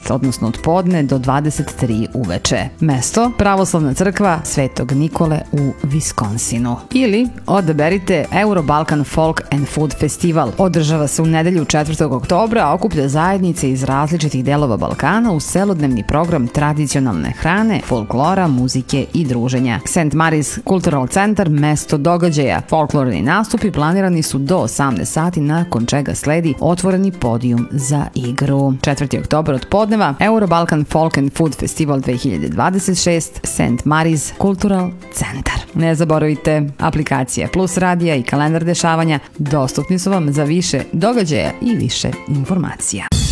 odnosno od podne do 23 uveče. Mesto Pravoslavna crkva Svetog Nikole u Viskonsinu. Ili odaberite Euro-Balkan Folk and Food Festival. Održava se u nedelju 4. oktobra, a okuplja zajednice iz različitih delova Balkana uz celodnevni program tradicionalne hrane, folklora, muzike i druženja. St. Mary's Cultural Centar, mesto događaja. Folklorni nastupi planirani su do 18 sati, nakon čega sledi otvoreni podijum za igru. 4. oktobar od podneva, Euro-Balkan Folk and Food Festival 2026, St. Mary's Cultural Centar. Ne zaboravite, aplikacija Plus radija i kalendar dešavanja dostupni su vam za više događaja i više informacija.